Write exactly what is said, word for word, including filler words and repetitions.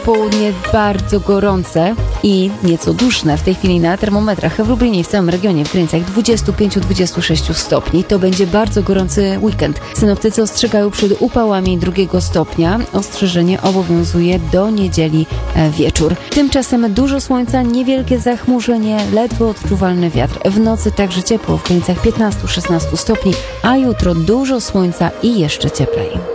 Południe bardzo gorące i nieco duszne. W tej chwili na termometrach w Lublinie i w całym regionie w granicach dwadzieścia pięć do dwudziestu sześciu stopni. To będzie bardzo gorący weekend. Synoptycy ostrzegają przed upałami drugiego stopnia. Ostrzeżenie obowiązuje do niedzieli wieczór. Tymczasem dużo słońca, niewielkie zachmurzenie, ledwo odczuwalny wiatr. W nocy także ciepło w granicach piętnastu do szesnastu stopni, a jutro dużo słońca i jeszcze cieplej.